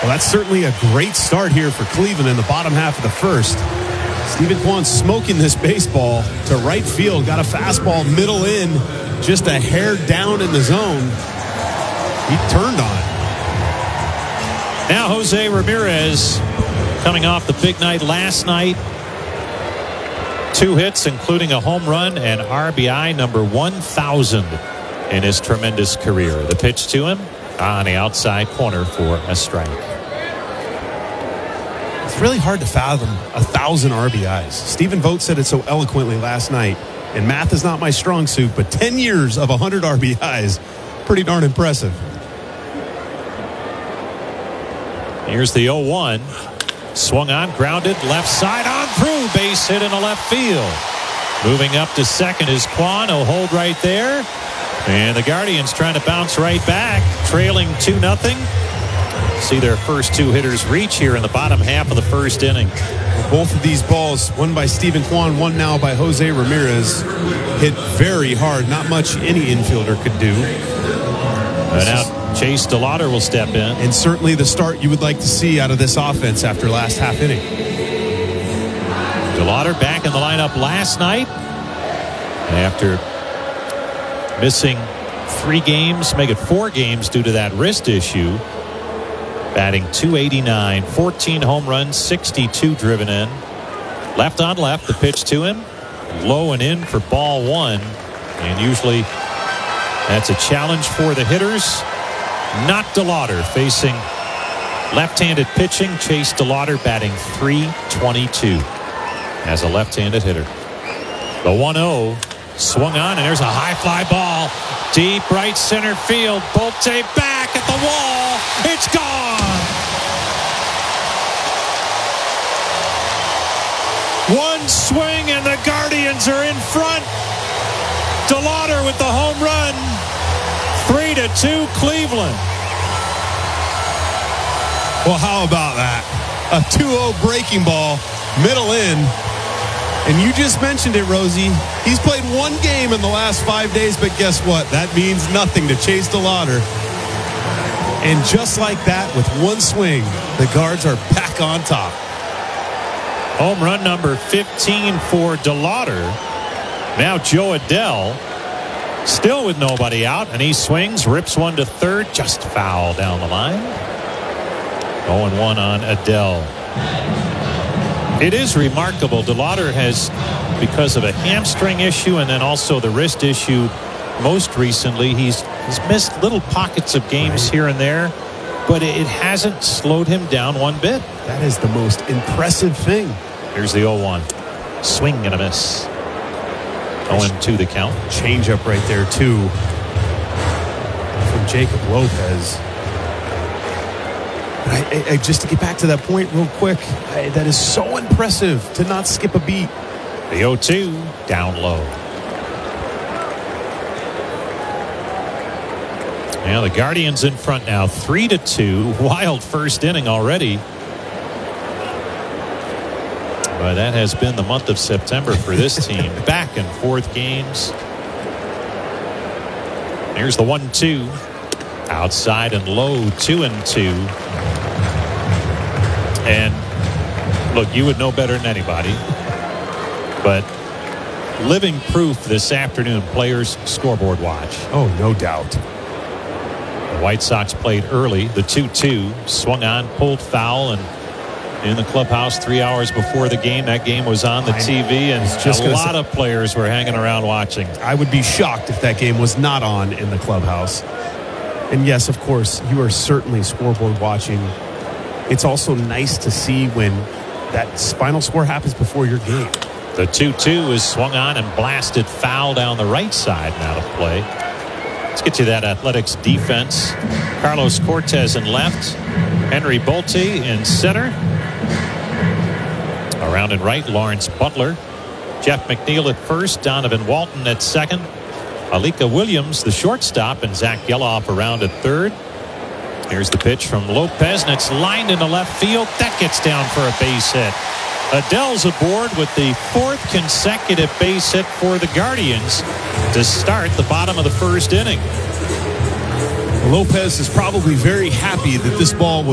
Well, that's certainly a great start here for Cleveland in the bottom half of the first. Steven Kwan smoking this baseball to right field. Got a fastball middle in, just a hair down in the zone. He turned on it. Now Jose Ramirez coming off the big night last night. 2 hits, including a home run and RBI number 1,000 in his tremendous career. The pitch to him on the outside corner for a strike. It's really hard to fathom 1,000 RBIs. Stephen Vogt said it so eloquently last night. And math is not my strong suit, but 10 years of 100 RBIs, pretty darn impressive. Here's the 0-1. Swung on, grounded, left side on through. Base hit in the left field. Moving up to second is Kwan. He'll hold right there. And the Guardians trying to bounce right back, trailing 2-0. See their first 2 hitters reach here in the bottom half of the first inning. Both of these balls, one by Steven Kwan, one now by Jose Ramirez, hit very hard. Not much any infielder could do. And now Chase DeLauder will step in. And certainly the start you would like to see out of this offense after last half inning. DeLauder back in the lineup last night after missing 3 games, make it 4 games due to that wrist issue. Batting .289, 14 home runs, 62 driven in. Left on left, the pitch to him. Low and in for ball 1. And usually that's a challenge for the hitters. Not DeLauder facing left-handed pitching. Chase DeLauder batting .322 as a left-handed hitter. The 1-0 swung on, and there's a high fly ball. Deep right center field. Bolte back at the wall. It's gone. One swing and the Guardians are in front. DeLauder with the home run. 3-2 Cleveland. Well, how about that? A 2-0 breaking ball, middle in. And you just mentioned it, Rosie. He's played 1 game in the last 5 days, but guess what? That means nothing to Chase DeLauder. And just like that, with 1 swing, the Guards are back on top. Home run number 15 for DeLauder. Now Joe Adell, still with nobody out, and he swings, rips one to third, just foul down the line. 0-1 on Adell. It is remarkable. DeLauder has, because of a hamstring issue and then also the wrist issue most recently, he's missed little pockets of games here and there, but it hasn't slowed him down one bit. That is the most impressive thing. Here's the 0-1. Swing and a miss. 0-2 the count. Change up right there, too, from Jacob Lopez. But just to get back to that point real quick, that is so impressive to not skip a beat. The 0-2 down low. Now the Guardians in front now, 3-2. Wild first inning already. But that has been the month of September for this team. Back and forth games. Here's the 1-2. Outside and low, 2-2. And look, you would know better than anybody, but living proof this afternoon, players scoreboard watch. Oh, no doubt. The White Sox played early. The 2-2 swung on, pulled foul, and in the clubhouse 3 hours before the game. That game was on the TV, and a lot of players were hanging around watching. I would be shocked if that game was not on in the clubhouse. And yes, of course, you are certainly scoreboard watching. It's also nice to see when that final score happens before your game. The 2-2 is swung on and blasted foul down the right side now to play. Let's get you that Athletics defense. Carlos Cortez in left. Henry Bolte in center. Around and right, Lawrence Butler. Jeff McNeil at first. Donovan Walton at second. Alika Williams, the shortstop, and Zach Geloff around at third. Here's the pitch from Lopez, and it's lined into left field. That gets down for a base hit. Adell's aboard with the 4th consecutive base hit for the Guardians to start the bottom of the first inning. Lopez is probably very happy that this ball was